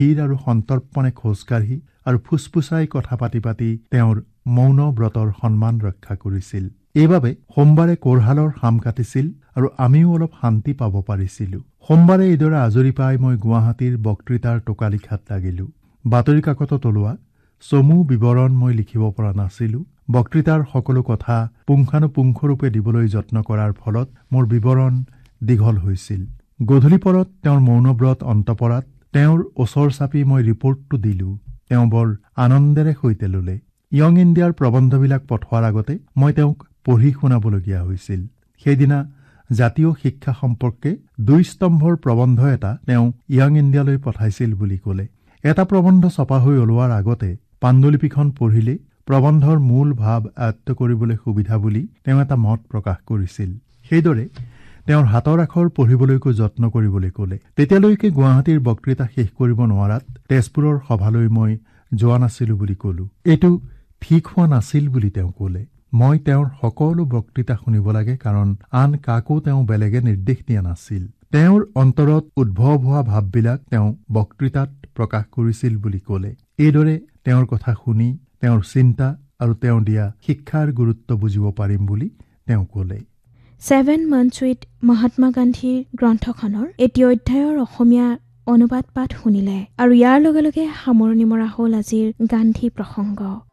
হীৰ আৰু সন্তৰ্পণে খোজকাঢ়ি আৰু ফুসফুসাই কথা পাতি পাতি তেওঁৰ মৌন ব্ৰতৰ সন্মান ৰক্ষা কৰিছিল। এইবাবে সোমবাৰে কোৰহালৰ হাম কাটিছিল আৰু আমিও অলপ শান্তি পাব পাৰিছিলো। সোমবাৰে এইদৰে আজৰি পাই মই গুৱাহাটীৰ বক্তৃতাৰ টোকালিখাত লাগিলো। বাতৰি কাকতত ওলোৱা চমু বিৱৰণ মই লিখিব পৰা নাছিলো। বক্তৃতাৰ সকলো কথা পুংখানুপুংখৰূপে দিবলৈ যত্ন কৰাৰ ফলত মোৰ বিৱৰণ দীঘল হৈছিল। গধূলি পৰত তেওঁৰ মৌনব্ৰত অন্ত পৰাত তেওঁৰ ওচৰ চাপি মই ৰিপৰ্টটো দিলো। তেওঁ বৰ আনন্দেৰে সৈতে ললে। য়ং ইণ্ডিয়াৰ প্ৰবন্ধবিলাক পঠোৱাৰ আগতে মই তেওঁক পঢ়ি শুনাবলগীয়া হৈছিল। সেইদিনা জাতীয় শিক্ষা সম্পৰ্কে 2 স্তম্ভৰ প্ৰবন্ধ এটা তেওঁ য়ং ইণ্ডিয়ালৈ পঠাইছিল বুলি ক'লে। এটা প্ৰবন্ধ ছপা হৈ ওলোৱাৰ আগতে পাণ্ডুলিপিখন পঢ়িলে প্ৰবন্ধৰ মূল ভাৱ আয়ত্ত কৰিবলৈ সুবিধা বুলি তেওঁ এটা মত প্ৰকাশ কৰিছিল। সেইদৰে তেওঁৰ হাতৰ আখৰ পঢ়িবলৈকো যত্ন কৰিবলৈ ক'লে। তেতিয়ালৈকে গুৱাহাটীৰ বক্তৃতা শেষ কৰিব নোৱাৰাত তেজপুৰৰ সভালৈ মই যোৱা নাছিলো বুলি ক'লো। এইটো ঠিক হোৱা নাছিল বুলি তেওঁ ক'লে। মই তেওঁৰ সকলো বক্তৃতা শুনিব লাগে, কাৰণ আন কাকো তেওঁ বেলেগে নিৰ্দেশ দিয়া নাছিল। তেওঁৰ অন্তৰত উদ্ভৱ হোৱা ভাৱবিলাক তেওঁ বক্তৃতাত প্ৰকাশ কৰিছিল বুলি ক'লে। এইদৰে তেওঁৰ কথা শুনি তেওঁৰ চিন্তা আৰু তেওঁ দিয়া শিক্ষাৰ গুৰুত্ব বুজিব পাৰিম বুলি তেওঁ ক'লে। 7 Months with মহাত্মা গান্ধীৰ গ্ৰন্থখনৰ এটি অধ্যায়ৰ অসমীয়া অনুবাদ পাঠ শুনিলে আৰু ইয়াৰ লগে লগে সামৰণি মৰা হ'ল আজিৰ গান্ধী প্ৰসংগ।